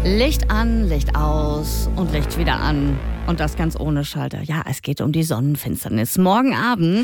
Licht an, Licht aus und Licht wieder an. Und das ganz ohne Schalter. Ja, es geht um die Sonnenfinsternis. Morgen Abend.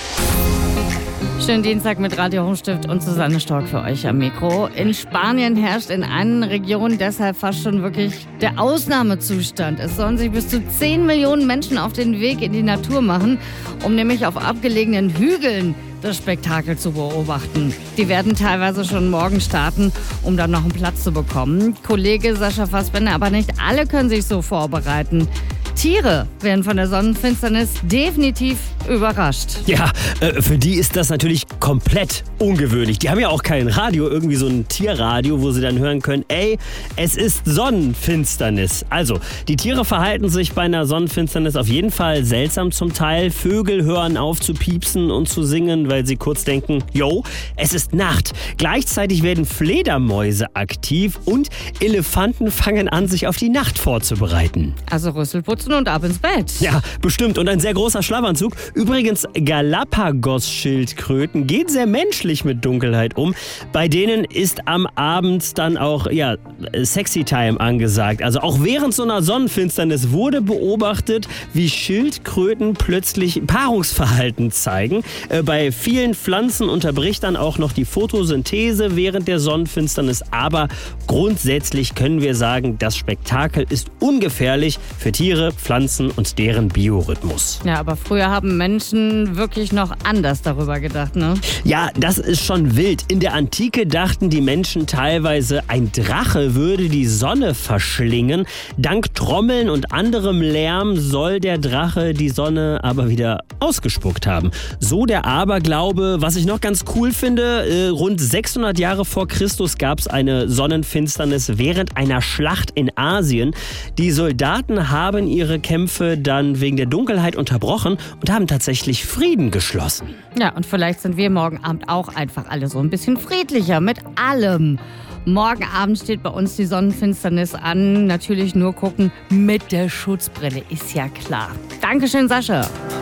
Schönen Dienstag mit Radio Hochstift und Susanne Stork für euch am Mikro. In Spanien herrscht in einigen Regionen deshalb fast schon wirklich der Ausnahmezustand. Es sollen sich bis zu 10 Millionen Menschen auf den Weg in die Natur machen, um nämlich auf abgelegenen Hügeln das Spektakel zu beobachten. Die werden teilweise schon morgen starten, um dann noch einen Platz zu bekommen. Kollege Sascha Fassbender, aber nicht alle können sich so vorbereiten. Tiere werden von der Sonnenfinsternis definitiv überrascht. Ja, für die ist das natürlich komplett ungewöhnlich. Die haben ja auch kein Radio, irgendwie so ein Tierradio, wo sie dann hören können, ey, es ist Sonnenfinsternis. Also, die Tiere verhalten sich bei einer Sonnenfinsternis auf jeden Fall seltsam zum Teil. Vögel hören auf zu piepsen und zu singen, weil sie kurz denken, yo, es ist Nacht. Gleichzeitig werden Fledermäuse aktiv und Elefanten fangen an, sich auf die Nacht vorzubereiten. Also Rüssel putzen und ab ins Bett. Ja, bestimmt. Und ein sehr großer Schlafanzug. Übrigens, Galapagos-Schildkröten gehen sehr menschlich mit Dunkelheit um. Bei denen ist am Abend dann auch, Sexy Time angesagt. Also auch während so einer Sonnenfinsternis wurde beobachtet, wie Schildkröten plötzlich Paarungsverhalten zeigen. Bei vielen Pflanzen unterbricht dann auch noch die Photosynthese während der Sonnenfinsternis. Aber grundsätzlich können wir sagen, das Spektakel ist ungefährlich für Tiere, Pflanzen und deren Biorhythmus. Ja, aber früher haben Menschen wirklich noch anders darüber gedacht, ne? Ja, das ist schon wild. In der Antike dachten die Menschen teilweise, ein Drache würde die Sonne verschlingen. Dank Trommeln und anderem Lärm soll der Drache die Sonne aber wieder ausgespuckt haben. So der Aberglaube. Was ich noch ganz cool finde, rund 600 Jahre vor Christus gab es eine Sonnenfinsternis während einer Schlacht in Asien. Die Soldaten haben ihre Kämpfe dann wegen der Dunkelheit unterbrochen und haben tatsächlich Frieden geschlossen. Ja, und vielleicht sind wir morgen Abend auch einfach alle so ein bisschen friedlicher mit allem. Morgen Abend steht bei uns die Sonnenfinsternis an. Natürlich nur gucken mit der Schutzbrille, ist ja klar. Dankeschön, Sascha.